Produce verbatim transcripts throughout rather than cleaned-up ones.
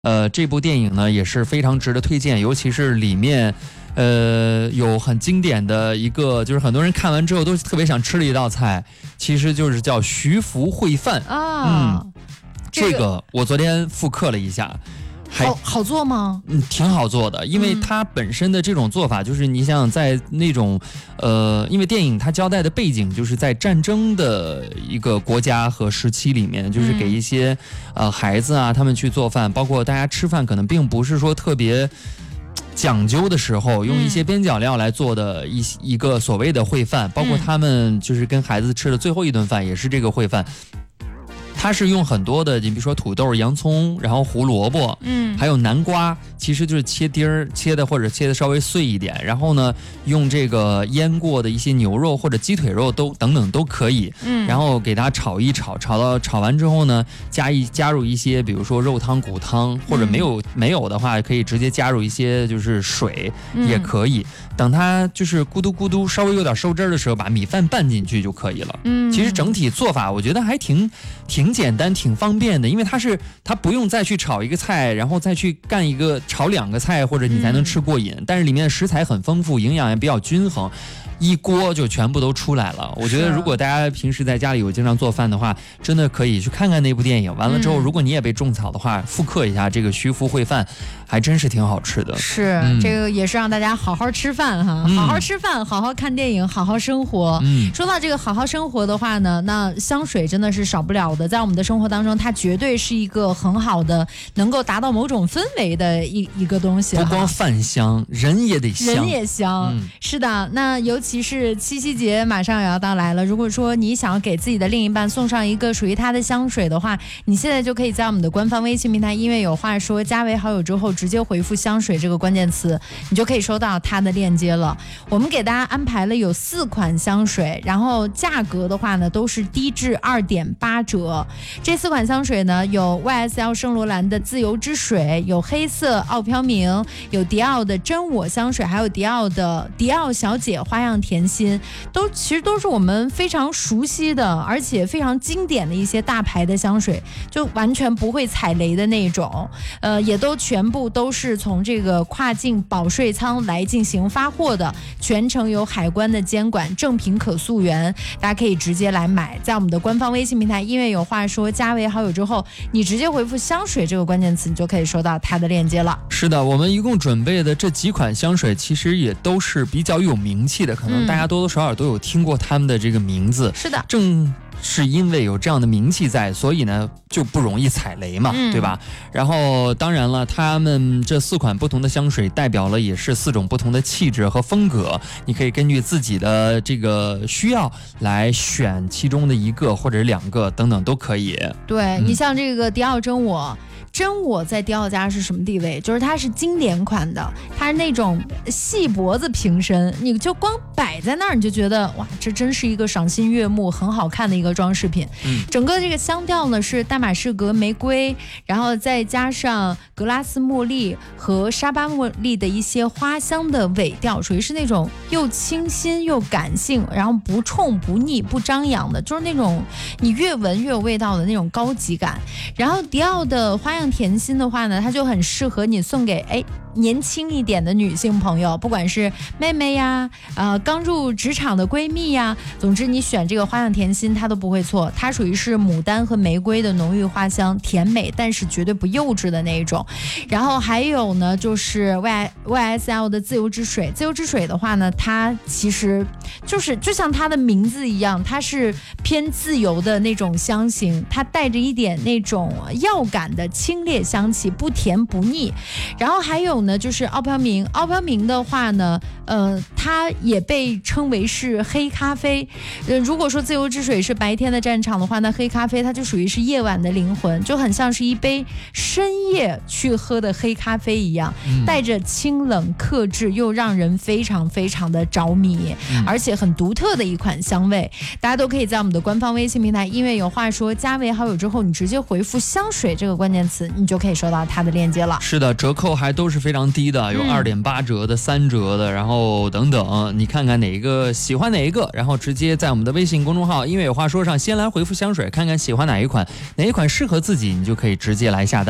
呃，这部电影呢也是非常值得推荐，尤其是里面，呃，有很经典的一个，就是很多人看完之后都特别想吃的一道菜，其实就是叫徐福烩饭啊。 嗯，这个我昨天复刻了一下。 好好做吗？ 嗯，挺好做的，因为它本身的这种做法，就是你想在那种，呃，因为电影它交代的背景就是在战争的一个国家和时期里面，就是给一些、嗯、呃孩子啊，他们去做饭，包括大家吃饭可能并不是说特别讲究的时候，用一些边角料来做的一一个所谓的烩饭，包括他们就是跟孩子吃的最后一顿饭也是这个烩饭。它是用很多的，你比如说土豆、洋葱，然后胡萝卜，嗯，还有南瓜，其实就是切丁儿，切的或者切的稍微碎一点，然后呢，用这个腌过的一些牛肉或者鸡腿肉都等等都可以，嗯，然后给它炒一炒，炒到炒完之后呢，加一加入一些，比如说肉汤、骨汤，或者没有、嗯、没有的话，可以直接加入一些就是水、嗯、也可以。等它就是咕嘟咕嘟稍微有点收汁的时候，把米饭拌进去就可以了。嗯，其实整体做法我觉得还挺挺简单、挺方便的，因为它是它不用再去炒一个菜，然后再去干一个炒两个菜，或者你才能吃过瘾。嗯、但是里面的食材很丰富，营养也比较均衡。一锅就全部都出来了。我觉得如果大家平时在家里有经常做饭的话，真的可以去看看那部电影。完了之后，嗯、如果你也被种草的话，复刻一下这个徐福烩饭，还真是挺好吃的。 是、嗯，这个也是让大家好好吃饭哈，嗯、好好吃饭，好好看电影，好好生活。嗯，说到这个好好生活的话呢，那香水真的是少不了的，在我们的生活当中，它绝对是一个很好的，能够达到某种氛围的一一个东西。 不光饭香，人也得香， 人也香。嗯、是的，那尤其。其实七夕节马上也要到来了，如果说你想要给自己的另一半送上一个属于他的香水的话，你现在就可以在我们的官方微信平台音乐有话说加为好友之后，直接回复香水这个关键词，你就可以收到它的链接了。我们给大家安排了有四款香水，然后价格的话呢都是低至 二点八 折。这四款香水呢有 Y S L 圣罗兰的自由之水，有黑色奥飘明，有迪奥的真我香水，还有迪奥的迪奥小姐花样甜心，都其实都是我们非常熟悉的，而且非常经典的一些大牌的香水，就完全不会踩雷的那种。呃，也都全部都是从这个跨境保税仓来进行发货的，全程有海关的监管，正品可溯源，大家可以直接来买。在我们的官方微信平台音乐有话说加为好友之后，你直接回复香水这个关键词，你就可以收到它的链接了。 是的，我们一共准备的这几款香水其实也都是比较有名气的，可能大家多多少少都有听过他们的这个名字。 是的， 正是因为有这样的名气在，所以呢就不容易踩雷嘛，嗯、对吧？然后当然了，他们这四款不同的香水代表了也是四种不同的气质和风格，你可以根据自己的这个需要来选其中的一个或者两个等等都可以。 对、嗯、你像这个迪奥真我。真我在迪奥家是什么地位？就是它是经典款的，它是那种细脖子平身，你就光摆在那儿，你就觉得哇，这真是一个赏心悦目、很好看的一个装饰品。嗯，整个这个香调呢是大马士革玫瑰，然后再加上格拉斯茉莉和沙巴茉莉的一些花香的尾调，属于是那种又清新又感性，然后不冲不腻不张扬的，就是那种你越闻越有味道的那种高级感。然后迪奥的花样甜心的话呢，它就很适合你送给哎年轻一点的女性朋友，不管是妹妹呀，呃刚入职场的闺蜜呀，总之你选这个花样甜心它都不会错。它属于是牡丹和玫瑰的浓郁花香，甜美但是绝对不幼稚的那一种。然后还有呢就是 Y S L 的自由之水，自由之水的话呢，它其实就是就像它的名字一样，它是偏自由的那种香型，它带着一点那种药感的清冽香气，不甜不腻。然后还有呢就是奥飘明，奥飘明的话呢呃，它也被称为是黑咖啡。呃，如果说自由之水是白天的战场的话，那黑咖啡它就属于是夜晚的灵魂，就很像是一杯深夜去喝的黑咖啡一样，嗯、带着清冷克制，又让人非常非常的着迷，嗯、而且很独特的一款香味。大家都可以在我们的官方微信平台音乐有话说加为好友之后，你直接回复香水这个关键词，你就可以收到它的链接了。 是的，折扣还都是非常低的，有 二点八 折的、三折的，然后等等，你看看哪一个喜欢哪一个，然后直接在我们的微信公众号音乐有话说上先来回复香水，看看喜欢哪一款，哪一款适合自己，你就可以直接来下单了。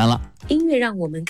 音乐让我们